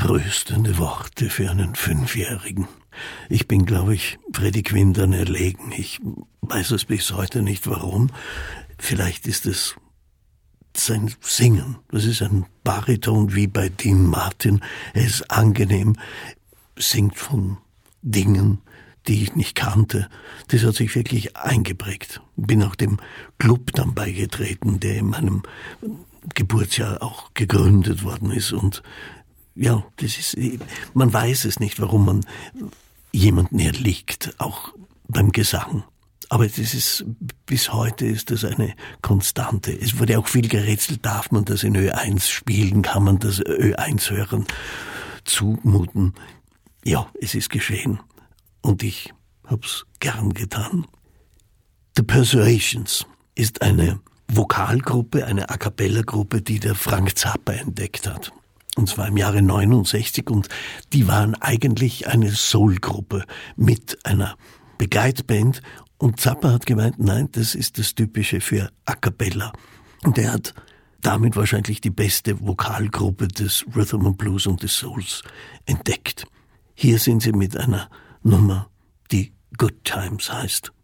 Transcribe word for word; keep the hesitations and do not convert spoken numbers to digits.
tröstende Worte für einen Fünfjährigen. Ich bin, glaube ich, Freddie Quindern erlegen. Ich weiß es bis heute nicht, warum. Vielleicht ist es sein Singen. Das ist ein Bariton wie bei Dean Martin. Er ist angenehm, singt von Dingen, die ich nicht kannte. Das hat sich wirklich eingeprägt. Bin auch dem Club dann beigetreten, der in meinem Geburtsjahr auch gegründet worden ist. Und ja, das ist, man weiß es nicht, warum man jemanden erliegt, auch beim Gesang. Aber das ist, bis heute ist das eine Konstante. Es wurde auch viel gerätselt, darf man das in Ö eins spielen, kann man das Ö eins hören, zumuten. Ja, es ist geschehen. Und ich hab's gern getan. The Persuasions ist eine Vokalgruppe, eine A-Cappella-Gruppe, die der Frank Zappa entdeckt hat. Und zwar im Jahre neunundsechzig. Und die waren eigentlich eine Soul-Gruppe mit einer Begleitband. Und Zappa hat gemeint, nein, das ist das Typische für A Cappella. Und er hat damit wahrscheinlich die beste Vokalgruppe des Rhythm and Blues und des Souls entdeckt. Hier sind sie mit einer Nummer, die Good Times heißt.